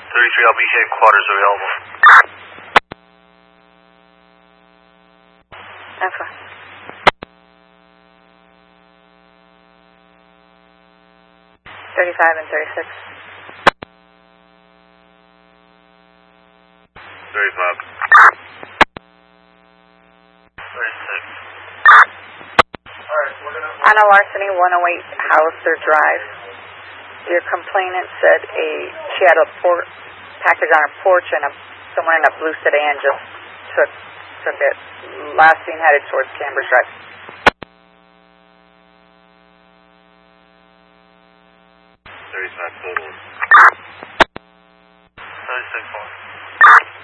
33 LB headquarters available. That's fine. and 36. 35. 36. On a larceny, 108 Hauser Drive. Your complainant said she had a package on her porch and someone in a blue sedan just took it. Last seen headed towards Cambridge Drive.